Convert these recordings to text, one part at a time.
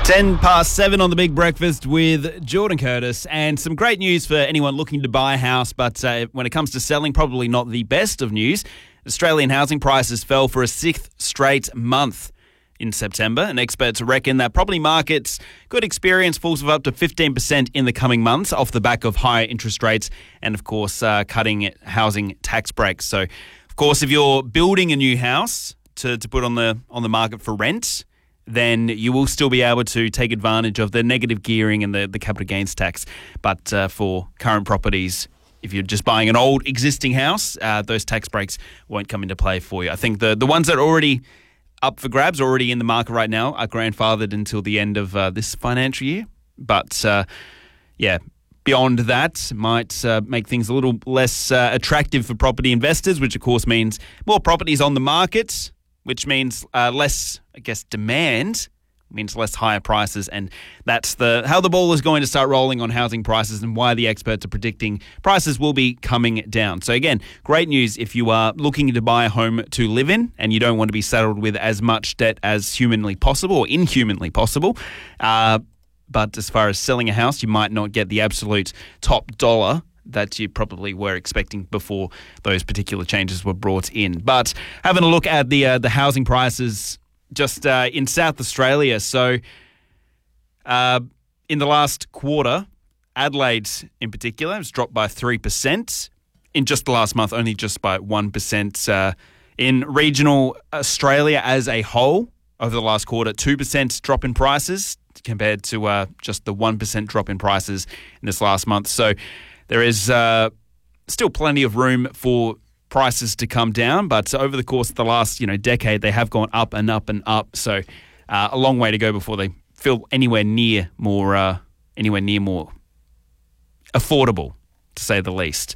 7:10 on the Big Breakfast with Jordan Curtis, and some great news for anyone looking to buy a house, but when it comes to selling, probably not the best of news. Australian housing prices fell for a sixth straight month in September, and experts reckon that property markets could experience falls of up to 15% in the coming months off the back of higher interest rates and, of course, cutting housing tax breaks. So, of course, if you're building a new house to put on the market for rent, then you will still be able to take advantage of the negative gearing and the capital gains tax. But for current properties, if you're just buying an old existing house, those tax breaks won't come into play for you. I think the ones that are already up for grabs, already in the market right now, are grandfathered until the end of this financial year. But, beyond that might make things a little less attractive for property investors, which, of course, means more properties on the market, which means less, demand, means less higher prices. And that's how the ball is going to start rolling on housing prices and why the experts are predicting prices will be coming down. So again, great news if you are looking to buy a home to live in and you don't want to be saddled with as much debt as humanly possible or inhumanly possible. But as far as selling a house, you might not get the absolute top dollar that you probably were expecting before those particular changes were brought in. But having a look at the housing prices just in South Australia. So in the last quarter, Adelaide in particular has dropped by 3%. In just the last month, only just by 1%. In regional Australia as a whole, over the last quarter, 2% drop in prices compared to just the 1% drop in prices in this last month. So there is still plenty of room for prices to come down, but over the course of the last decade, they have gone up and up and up. So a long way to go before they feel anywhere near more affordable, to say the least.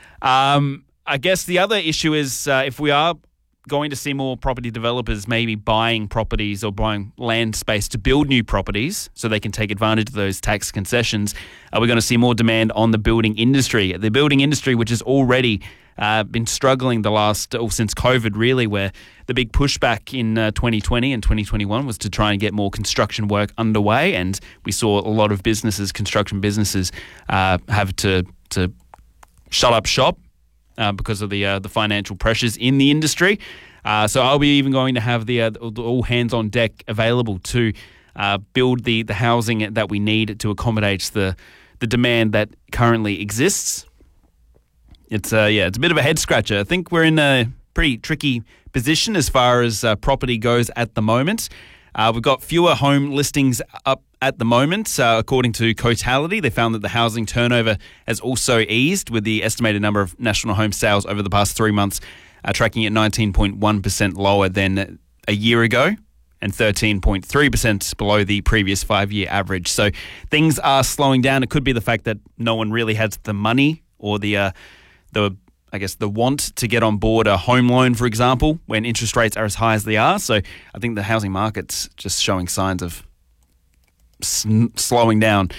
I guess the other issue is if we are going to see more property developers maybe buying properties or buying land space to build new properties so they can take advantage of those tax concessions, are we going to see more demand on the building industry? The building industry, which has already been struggling since COVID, really, where the big pushback in 2020 and 2021 was to try and get more construction work underway, and we saw a lot of construction businesses, have to shut up shop because of the financial pressures in the industry. So are we even going to have the all hands on deck available to build the housing that we need to accommodate the demand that currently exists? It's a bit of a head scratcher. I think we're in a pretty tricky position as far as property goes at the moment. We've got fewer home listings up at the moment. According to Cotality, they found that the housing turnover has also eased, with the estimated number of national home sales over the past 3 months tracking at 19.1% lower than a year ago and 13.3% below the previous 5-year average. So things are slowing down. It could be the fact that no one really has the money or the want to get on board a home loan, for example, when interest rates are as high as they are. So I think the housing market's just showing signs of slowing down.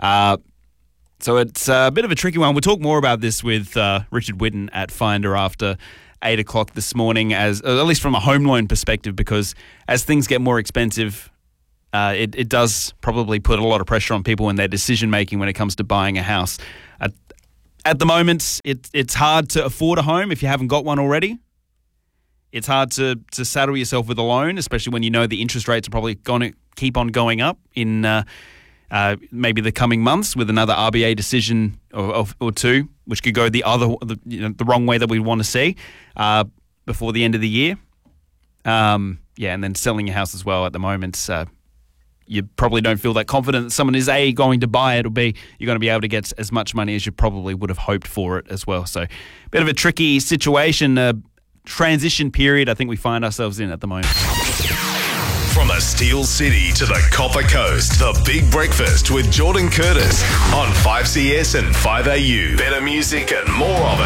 So it's a bit of a tricky one. We'll talk more about this with Richard Whitten at Finder after 8 o'clock this morning, at least from a home loan perspective, because as things get more expensive, it does probably put a lot of pressure on people in their decision making when it comes to buying a house. At the moment, it's hard to afford a home if you haven't got one already. It's hard to saddle yourself with a loan, especially when you know the interest rates are probably going to keep on going up in maybe the coming months with another RBA decision or two, which could go the wrong way that we want to see before the end of the year. And then selling your house as well at the moment. You probably don't feel that confident that someone is going to buy it, or B, you're going to be able to get as much money as you probably would have hoped for it as well. So a bit of a tricky situation, transition period I think we find ourselves in at the moment. From the Steel City to the Copper Coast, the Big Breakfast with Jordan Curtis on 5CS and 5AU. Better music and more of it.